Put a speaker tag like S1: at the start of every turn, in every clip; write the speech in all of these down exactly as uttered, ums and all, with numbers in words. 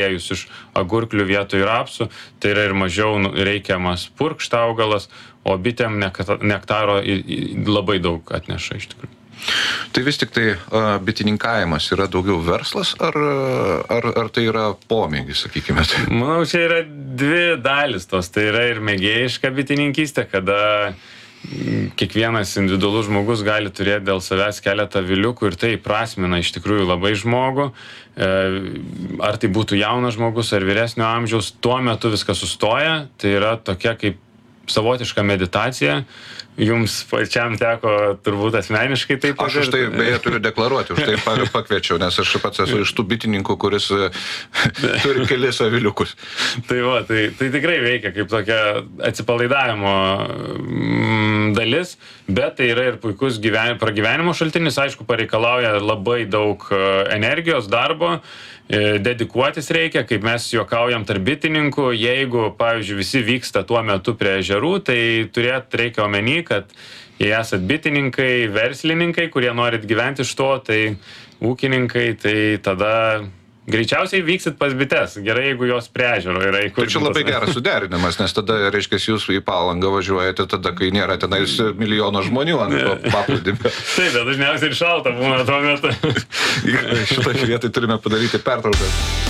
S1: iš agurklių vietoj rapsų, tai yra ir mažiau reikiamas purkštaugalas, o bitėm nektaro labai daug atneša iš tikrųjų.
S2: Tai vis tik tai uh, bitininkavimas yra daugiau verslas, ar, ar, ar tai yra pomėgis, sakykime?
S1: Manau, čia yra dvi dalis tos. Tai yra ir mėgėjiška bitininkystė, kada kiekvienas individualus žmogus gali turėti dėl savęs keletą viliukų ir tai prasmina iš tikrųjų labai žmogų. Ar tai būtų jaunas žmogus ar vyresnio amžiaus, tuo metu viskas sustoja. Tai yra tokia kaip savotiška meditacija. Jums pačiam teko turbūt asmeniškai taip pažiūrėti.
S2: Aš už tai beje turiu deklaruoti, už tai pakviečiau, nes aš pats esu iš tų bitininkų, kuris turi kelis aviliukus.
S1: Tai va, tai, tai tikrai veikia kaip tokia atsipalaidavimo dalis, bet tai yra ir puikus gyven, pragyvenimo šaltinis, aišku, pareikalauja labai daug energijos, darbo, dedikuotis reikia, kaip mes juokaujam tarp bitininkų, jeigu, pavyzdžiui, visi vyksta tuo metu prie ežerų, tai turėt reikia omeny, kad jei esat bitininkai, verslininkai, kurie norit gyventi iš to, tai ūkininkai, tai tada greičiausiai vyksit pas bites. Gerai, jeigu jos prie ežero yra įkurdintos.
S2: Tai čia labai geras suderinimas, nes tada, reiškia, jūs į Palangą važiuojate tada, kai nėra tenais milijono žmonių ant to paplūdimio.
S1: Taip, bet dažniausiai ir šalta būna tuo metu.
S2: Šitoj vietai turime padaryti pertrauką.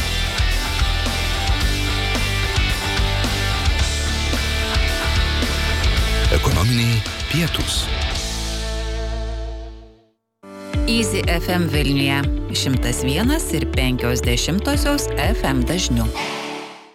S3: Ekonominiai pietūs.
S4: Easy F M Vilniuje šimtas vienas ir penkios dešimtosios F M dažniu.